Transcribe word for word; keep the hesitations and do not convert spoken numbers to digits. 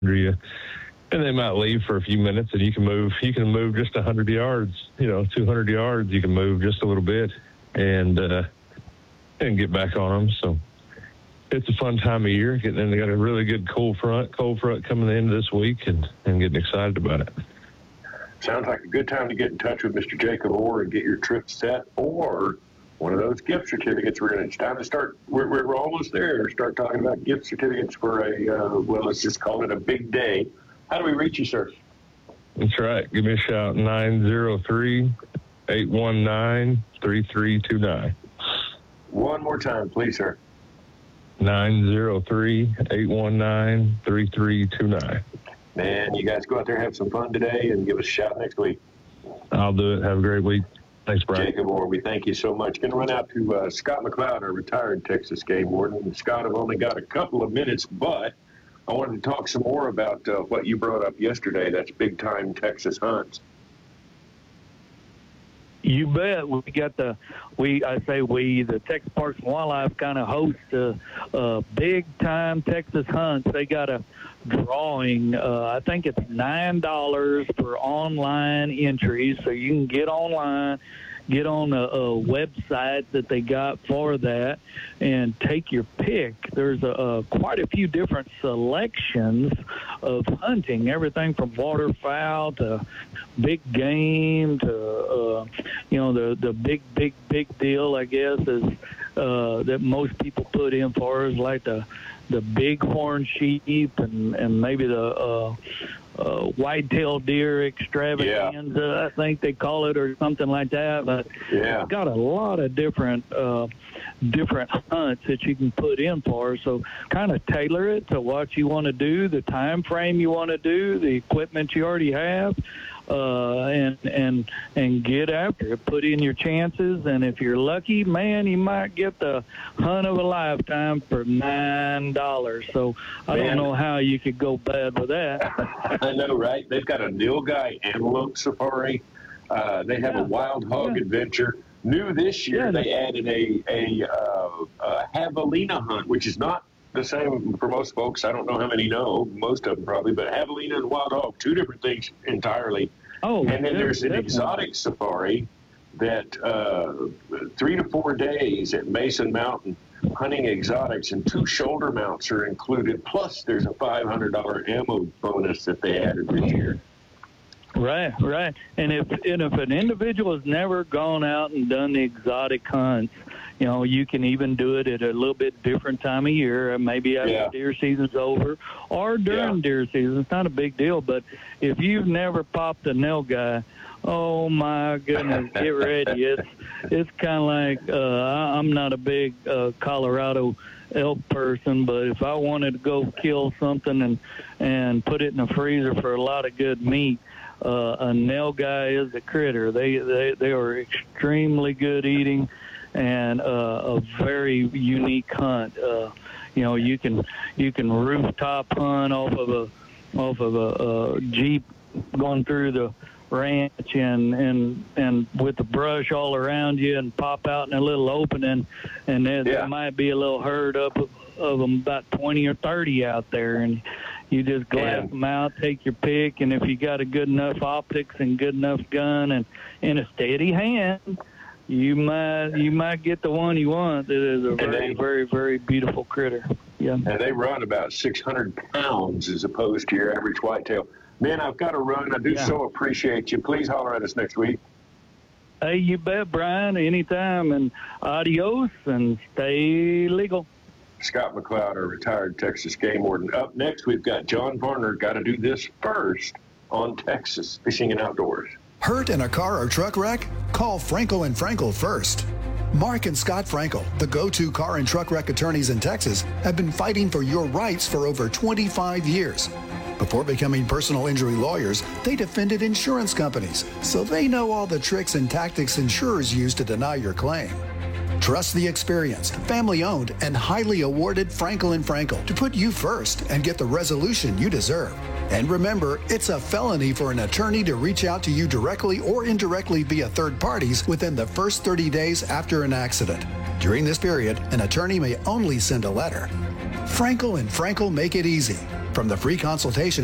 you, and they might leave for a few minutes, and you can move. You can move just a hundred yards, you know, two hundred yards. You can move just a little bit, and uh, and get back on them. So it's a fun time of year. Getting in, they got a really good cold front, cold front coming in this week, and and getting excited about it. Sounds like a good time to get in touch with Mister Jacob Orr and get your trip set, or one of those gift certificates. We're going to, it's time to start. We're, we're almost there. Start talking about gift certificates for a, uh, well, let's just call it a big day. How do we reach you, sir? That's right. Give me a shout, nine zero three, eight one nine, three three two nine. One more time, please, sir. nine zero three, eight one nine, three three two nine. Man, you guys go out there, have some fun today, and give us a shout next week. I'll do it. Have a great week. Thanks, Brian. Jacob Orr, we thank you so much. Going to run out to uh, Scott McLeod, our retired Texas game warden. Scott, I've only got a couple of minutes, but I wanted to talk some more about uh, what you brought up yesterday. That's big-time Texas hunts. You bet. We got the, we, I say we, the Texas Parks and Wildlife kind of host a, a big-time Texas hunts. They got a drawing. Uh, I think it's nine dollars for online entries, so you can get online, get on a, a website that they got for that, and take your pick. There's a, a quite a few different selections of hunting, everything from waterfowl to big game to uh, you know the the big big big deal, I guess, is uh, that most people put in for is like the the bighorn sheep and and maybe the uh, uh, white-tailed deer extravaganza, yeah. I think they call it, or something like that. But yeah. It's got a lot of different uh, different hunts that you can put in for. So kind of tailor it to what you want to do, the time frame you want to do, the equipment you already have. Uh, and and and get after it. Put in your chances, and if you're lucky, man, you might get the hunt of a lifetime for nine dollars. So I man. don't know how you could go bad with that. I know, right? They've got a nilgai antelope safari. Uh, they have yeah. a wild hog yeah. adventure. New this year, yeah. they added a a, uh, a javelina hunt, which is not the same for most folks. I don't know how many know, most of them probably, but javelina and wild hog, two different things entirely. Oh, and then there's an exotic safari that uh, three to four days at Mason Mountain hunting exotics, and two shoulder mounts are included. Plus, there's a five hundred dollars ammo bonus that they added this year. Right, right. And if and if an individual has never gone out and done the exotic hunts, you know, you can even do it at a little bit different time of year, maybe after yeah. deer season's over or during yeah. deer season. It's not a big deal. But if you've never popped a nilgai, oh my goodness, get ready. It's it's kind of like uh, I'm not a big uh, Colorado elk person, but if I wanted to go kill something and and put it in the freezer for a lot of good meat, uh, a nilgai is a critter. They they they are extremely good eating. And uh, a very unique hunt. Uh, you know, you can you can rooftop hunt off of a off of a, a Jeep going through the ranch and and and with the brush all around you, and pop out in a little opening, and there, yeah. there might be a little herd up of, of them, about twenty or thirty out there, and you just glass yeah. them out, take your pick, and if you got a good enough optics and good enough gun and in a steady hand, You might you might get the one you want. It is a very, they, very, very beautiful critter. Yeah. And they run about six hundred pounds as opposed to your average whitetail. Man, I've got to run. I do yeah. so appreciate you. Please holler at us next week. Hey, you bet, Brian. Anytime. And adios, and stay legal. Scott McLeod, our retired Texas game warden. Up next, we've got John Varner. Got to do this first on Texas Fishing and Outdoors. Hurt in a car or truck wreck? Call Frankel and Frankel first. Mark and Scott Frankel, the go-to car and truck wreck attorneys in Texas, have been fighting for your rights for over twenty-five years. Before becoming personal injury lawyers, they defended insurance companies, so they know all the tricks and tactics insurers use to deny your claim. Trust the experienced, family-owned, and highly awarded Frankel and Frankel to put you first and get the resolution you deserve. And remember, it's a felony for an attorney to reach out to you directly or indirectly via third parties within the first thirty days after an accident. During this period, an attorney may only send a letter. Frankel and Frankel make it easy. From the free consultation